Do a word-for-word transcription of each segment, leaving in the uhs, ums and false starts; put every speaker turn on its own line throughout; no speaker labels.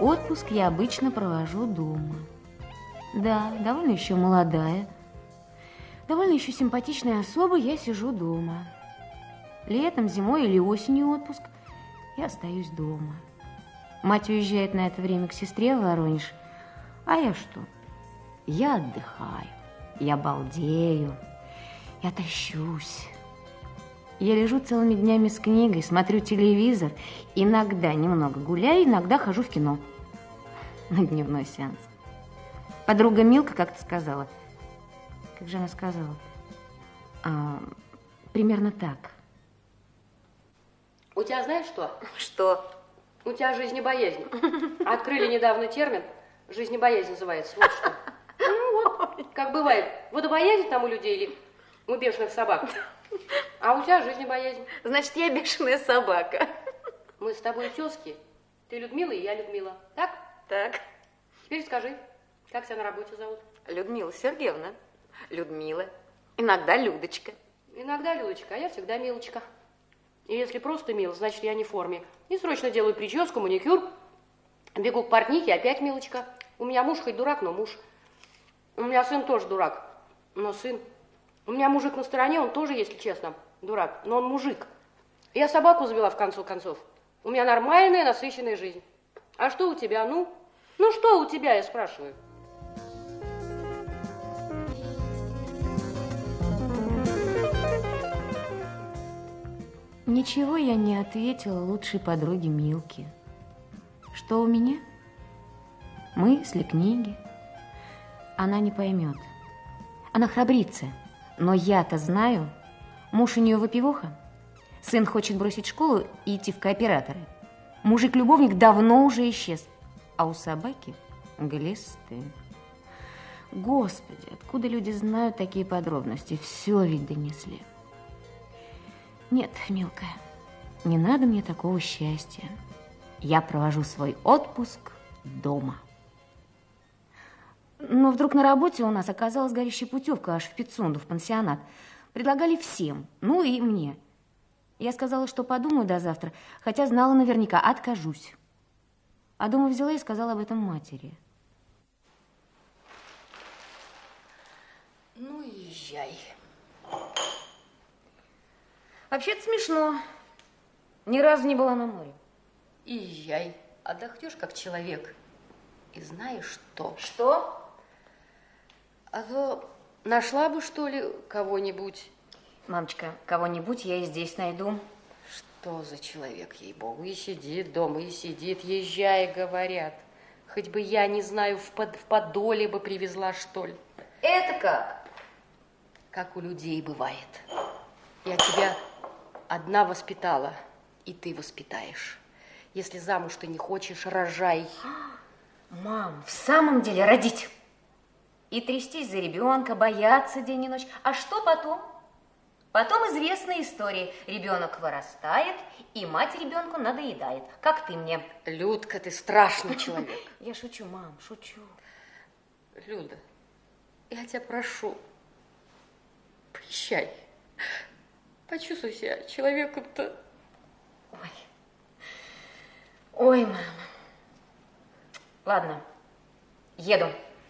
Отпуск я обычно провожу дома. Да, довольно еще молодая, довольно еще симпатичная особа, я сижу дома. Летом, зимой или осенью отпуск я остаюсь дома. Мать уезжает на это время к сестре в Воронеж, а я что? Я отдыхаю, я балдею, я тащусь. Я лежу целыми днями с книгой, смотрю телевизор, иногда немного гуляю, иногда хожу в кино на дневной сеанс. Подруга Милка как-то сказала, как же она сказала, а, примерно так.
У тебя знаешь что?
Что?
У тебя жизнебоязнь. Открыли недавно термин, жизнебоязнь называется. Вот что. Ну вот, как бывает, водобоязнь там у людей или у бешеных собак. А у тебя жизнебоязнь.
Значит, я бешеная собака.
Мы с тобой тезки. Ты Людмила, и я Людмила. Так?
Так.
Теперь скажи, как тебя на работе зовут?
Людмила Сергеевна. Людмила. Иногда Людочка.
Иногда Людочка, а я всегда Милочка. И если просто Мила, значит, я не в форме. И срочно делаю прическу, маникюр. Бегу к портнихе, опять Милочка. У меня муж хоть дурак, но муж. У меня сын тоже дурак, но сын. У меня мужик на стороне, он тоже, если честно, дурак, но он мужик. Я собаку завела, в конце концов. У меня нормальная, насыщенная жизнь. А что у тебя, ну? Ну что у тебя, я спрашиваю?
Ничего я не ответила лучшей подруге Милке. Что у меня? Мысли, книги. Она не поймет. Она храбрится. Но я-то знаю, муж у нее выпивоха. Сын хочет бросить школу и идти в кооператоры. Мужик-любовник давно уже исчез. А у собаки глисты. Господи, откуда люди знают такие подробности? Все ведь донесли. Нет, Милка, не надо мне такого счастья. Я провожу свой отпуск дома. Но вдруг на работе у нас оказалась горящая путевка аж в Пицунду, в пансионат. Предлагали всем, ну и мне. Я сказала, что подумаю до завтра, хотя знала наверняка, откажусь. А дома взяла и сказала об этом матери.
Ну, езжай.
Вообще-то смешно. Ни разу не была на море.
Езжай. Отдохнешь как человек. И знаешь что?
Что?
А то нашла бы, что ли, кого-нибудь.
Мамочка, кого-нибудь я и здесь найду.
Что за человек, ей-богу, и сидит дома, и сидит, езжай, говорят. Хоть бы я, не знаю, в, под, в Подоле бы привезла, что ли.
Это как?
Как у людей бывает. Я тебя одна воспитала, и ты воспитаешь. Если замуж ты не хочешь, рожай.
Мам, в самом деле родить? И трястись за ребенка, бояться день и ночь. А что потом? Потом известная история. Ребенок вырастает, и мать ребенку надоедает. Как ты мне.
Людка, ты страшный человек.
Я шучу, мам, шучу.
Люда, я тебя прошу, поезжай. Почувствуй себя человеком-то.
Ой. Ой, мама. Ладно, еду.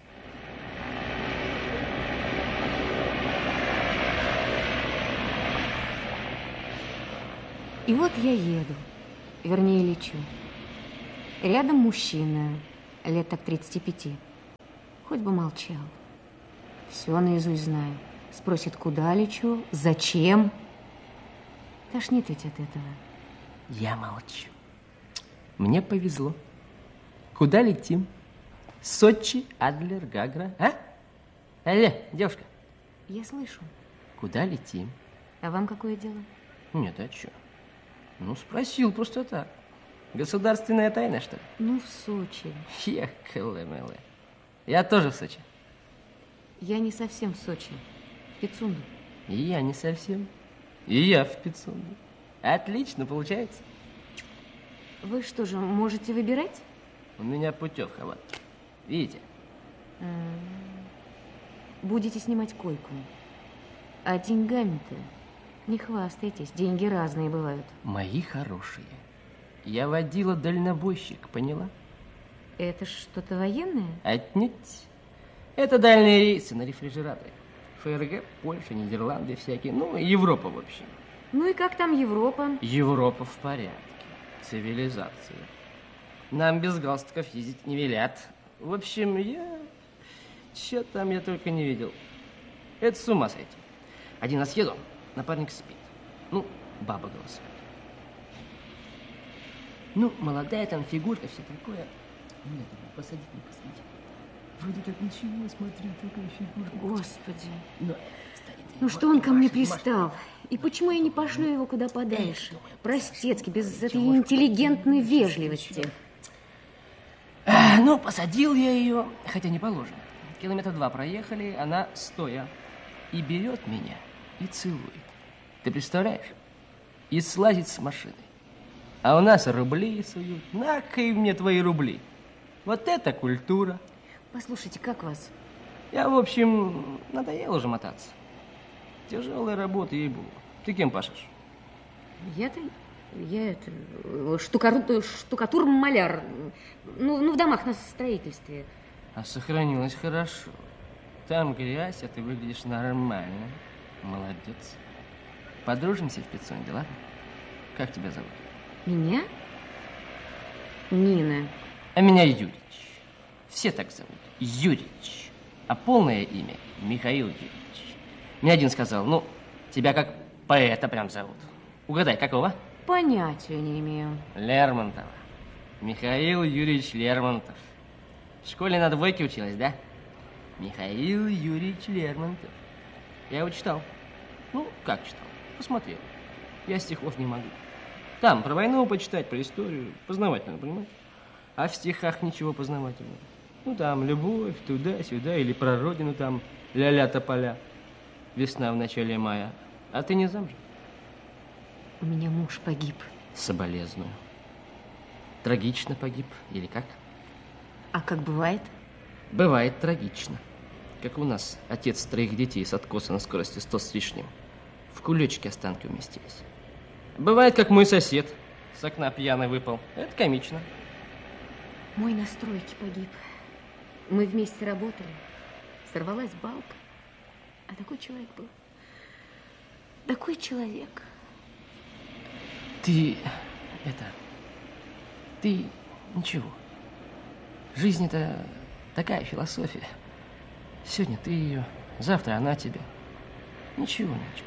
И вот я еду, вернее, лечу. Рядом мужчина, лет так тридцати пяти. Хоть бы молчал. Все наизусть знаю. Спросит, куда лечу, зачем. Тошнит ведь от этого.
Я молчу. Мне повезло. Куда летим? Сочи, Адлер, Гагра, а? Алло, девушка.
Я слышу.
Куда летим?
А вам какое дело?
Нет, а что? Ну, спросил просто так. Государственная тайна, что ли?
Ну, в Сочи.
Ехала-мела. Я тоже в Сочи.
Я не совсем в Сочи. В Пицунду.
И я не совсем. И я в Пицунду. Отлично получается.
Вы что же, можете выбирать?
У меня путевка, вот. Видите?
Будете снимать койку. А деньгами-то не хвастайтесь. Деньги разные бывают.
Мои хорошие. Я водила дальнобойщик, поняла?
Это что-то военное?
Отнюдь. Это дальние рейсы на рефрижераторе. ФРГ, Польша, Нидерланды всякие. Ну, Европа, в общем.
Ну и как там Европа?
Европа в порядке. Цивилизация. Нам без галстуков ездить не велят. В общем, я... Че там я только не видел. Это с ума сойти. Один раз еду, напарник спит. Ну, баба голосует. Ну, молодая там фигурка, все такое. Нет, посадить, не посадить. Вроде как ничего, смотри, такая фигурка.
Господи.
Но,
ну что он ко мне пристал? И почему я не пошлю его куда подальше? Простецки, без этой интеллигентной вежливости.
А, ну, посадил я ее, хотя не положено. Километра два проехали, она стоя. И берет меня, и целует. Ты представляешь? И слазит с машины. А у нас рубли суют. На-ка мне твои рубли. Вот это культура.
Послушайте, как вас?
Я, в общем, надоел уже мотаться. Тяжелая работа, ей-богу. Ты кем пашешь?
Я-то... Я это... Штукатур, штукатур-маляр. Ну, ну, в домах на строительстве.
А сохранилось хорошо. Там грязь, а ты выглядишь нормально. Молодец. Подружимся в Пицунде, ладно? Как тебя зовут?
Меня? Нина.
А меня Юрич. Все так зовут. Юрич. А полное имя Михаил Юрич. Мне один сказал, ну, тебя как поэта прям зовут. Угадай, какого?
Понятия не имею.
Лермонтова. Михаил Юрьевич Лермонтов. В школе на двойке училась, да? Михаил Юрьевич Лермонтов. Я его читал. Ну, как читал? Посмотрел. Я стихов не могу. Там про войну почитать, про историю. Познавательно, понимаешь? А в стихах ничего познавательного. Ну, там любовь, туда-сюда, или про родину, там ля-ля тополя. Весна в начале мая. А ты не замужем?
У меня муж погиб.
Соболезную. Трагично погиб, или как?
А как бывает?
Бывает трагично. Как у нас отец троих детей с откоса на скорости сто с лишним. В кулечке останки уместились. Бывает, как мой сосед с окна пьяный выпал. Это комично.
Мой на стройке погиб. Мы вместе работали. Сорвалась балка. А такой человек был. Такой человек.
Ты... это... Ты... ничего. Жизнь — это такая философия. Сегодня ты ее, завтра она тебя. Ничего, Ниночка.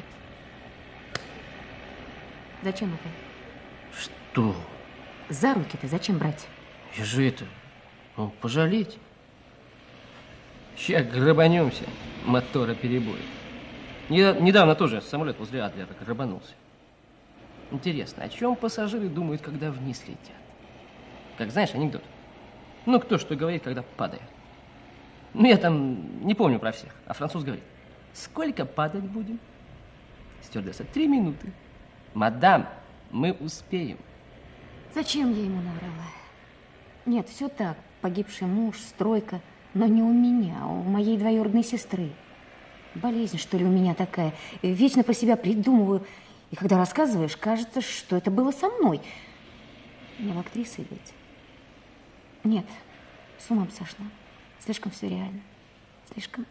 Зачем это?
Что?
За руки-то зачем брать?
Я же это... ну, пожалеть. Сейчас грабанемся. Мотора перебоя. Недавно тоже самолет возле Адлера грабанулся. Интересно, о чем пассажиры думают, когда вниз летят? Как знаешь, анекдот. Ну, кто что говорит, когда падает. Ну, я там не помню про всех. А француз говорит: сколько падать будем? Стюардесса: три минуты. Мадам, мы успеем.
Зачем я ему наврала? Нет, все так. Погибший муж, стройка. Но не у меня, а у моей двоюродной сестры. Болезнь, что ли, у меня такая. Вечно про себя придумываю. И когда рассказываешь, кажется, что это было со мной. Не в актрисы ведь. Нет, с умом сошла. Слишком все реально. Слишком...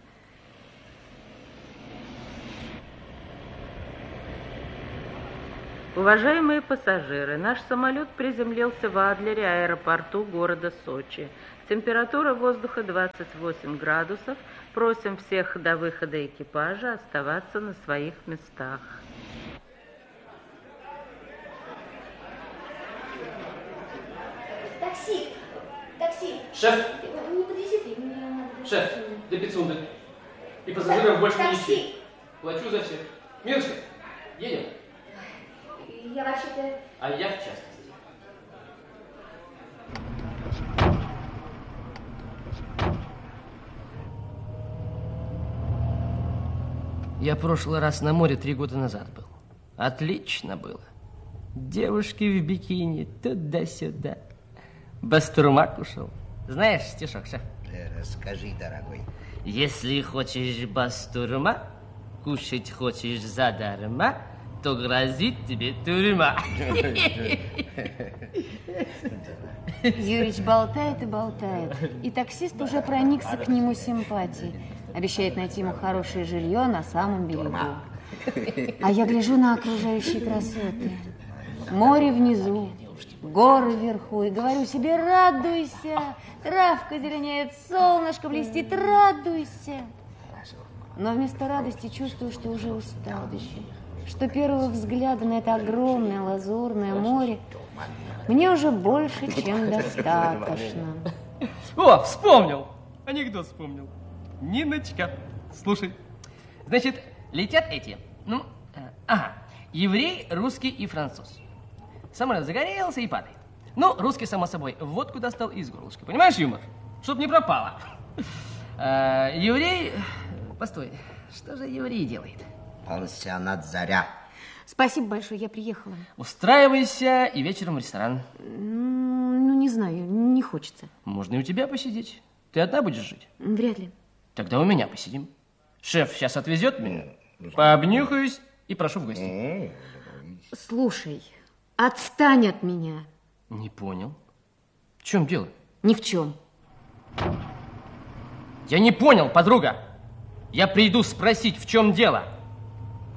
Уважаемые пассажиры, наш самолет приземлился в Адлере, аэропорту города Сочи. Температура воздуха двадцать восемь градусов. Просим всех до выхода экипажа оставаться на своих местах.
Такси! Такси!
Шеф!
Не подвезите, мне надо...
Шеф, до пятисот. И пассажиров больше не
Такси!
ищи. Плачу за всех. Милочка, едем.
Я вообще-то...
А я в частности. Я в прошлый раз на море три года назад был. Отлично было. Девушки в бикини туда-сюда. Бастурмак ушел. Знаешь стишок, шеф?
Расскажи, дорогой.
Если хочешь бастурма, кушать хочешь задарма, то грозит тебе тюрьма.
Юрич болтает и болтает, и таксист уже проникся к нему симпатией. Обещает найти ему хорошее жилье на самом берегу. А я гляжу на окружающие красоты. Море внизу, горы вверху, и говорю себе: радуйся, травка зеленеет, солнышко блестит, радуйся. Но вместо радости чувствую, что уже устал, что первого взгляда на это огромное лазурное море мне уже больше, чем достаточно.
О, вспомнил! Анекдот вспомнил. Ниночка, слушай. Значит, летят эти, ну, ага, еврей, русский и француз. Самолет загорелся и падает. Ну, русский, само собой, водку достал из горлышка. Понимаешь юмор? Чтоб не пропало. А, еврей... Постой, что же еврей делает?
Пансионат «Заря».
Спасибо большое, я приехала.
Устраивайся и вечером в ресторан.
Ну, не знаю, не хочется.
Можно и у тебя посидеть. Ты одна будешь жить?
Вряд ли.
Тогда у меня посидим. Шеф сейчас отвезет меня, пообнюхаюсь и прошу в гости.
Слушай, отстань от меня.
Не понял. В чем дело?
Ни в чем.
Я не понял, подруга. Я приду спросить, в чем дело.